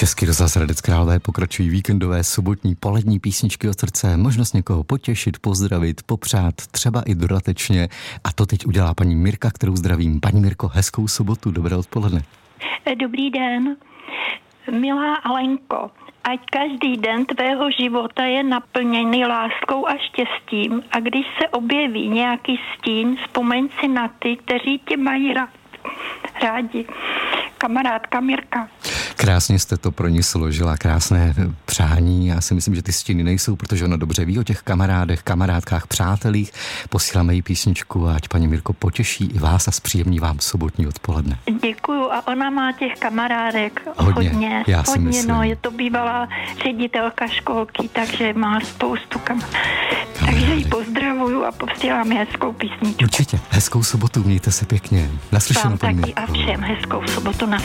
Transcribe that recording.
Český rozhlas Hradec Králové pokračují víkendové sobotní polední písničky od srdce. Možnost někoho potěšit, pozdravit, popřát, třeba i dodatečně. A to teď udělá paní Mirka, kterou zdravím. Paní Mirko, hezkou sobotu, dobré odpoledne. Dobrý den. Milá Alenko, ať každý den tvého života je naplněný láskou a štěstím a když se objeví nějaký stín, vzpomeň si na ty, kteří tě mají rádi. Kamarádka Mirka. Krásně jste to pro ní složila, krásné přání. Já si myslím, že ty stíny nejsou, protože ona dobře ví o těch kamarádech, kamarádkách, přátelích. Posíláme jí písničku a ať paní Mirko potěší i vás a zpříjemní vám sobotní odpoledne. Děkuju a ona má těch kamarádek hodně. Já si myslím. No, je to bývalá ředitelka školky, takže má spoustu takže ji pozdravuju a posílám hezkou písničku. Určitě. Hezkou sobotu, mějte se pěkně. Naslyšenou, paní Mirko. A všem hezkou sobotu.